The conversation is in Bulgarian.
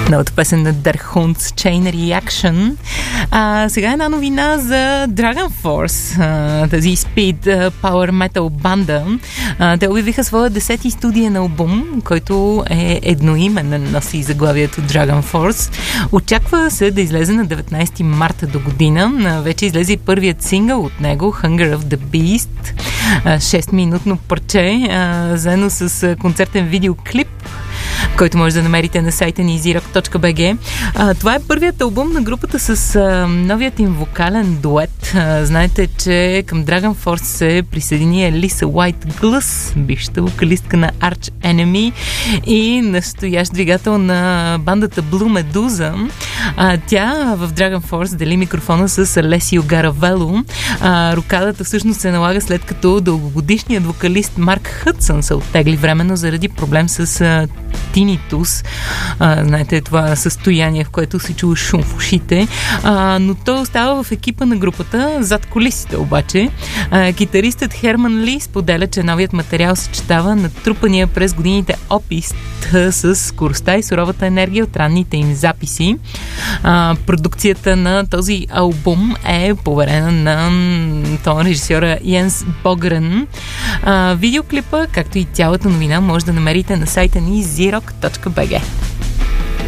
Новата песен на Der Hunds Chain Reaction. Сега една новина за Dragon Force, тази Speed Power Metal банда. Те обявиха своя 10-ти студиен албум, който е едноименен, носи заглавието Dragon Force. Очаква се да излезе на 19 марта до година. Вече излезе и първият сингъл от него, Hunger of the Beast, 6-минутно парче, заедно с концертен видеоклип, който може да намерите на сайта ни easyrock.bg. Това е първият албум на групата с новият им вокален дует. Знаете, че към Dragon Force се присъедини Алиса Уайт-Глъс, бившата вокалистка на Arch Enemy и настоящ двигател на бандата Blue Medusa. Тя в Dragon Force дели микрофона с Алесио Гаравело. Рокадата всъщност се налага след като дългогодишният вокалист Марк Хъдсън се оттегли временно заради проблем с тинитус. Знаете, това състояние, в което се чува шум в ушите. Но той остава в екипа на групата, зад кулисите обаче. Китаристът Херман Ли споделя, че новият материал съчетава натрупания през годините опит с скоростта и суровата енергия от ранните им записи. Продукцията на този албум е поверена на тон режисьора Йенс Богрен. Видеоклипа, както и цялата новина, може да намерите на сайта ни easyrock.bg.